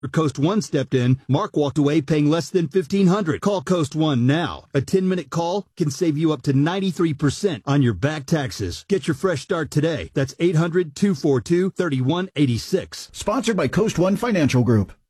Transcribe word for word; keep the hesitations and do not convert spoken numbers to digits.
Coast One stepped in, Mark walked away paying less than fifteen hundred dollars. Call Coast One now. A ten-minute call can save you up to ninety-three percent on your back taxes. Get your fresh start today. That's eight hundred, two four two, three one eight six. Sponsored by Coast One Financial Group.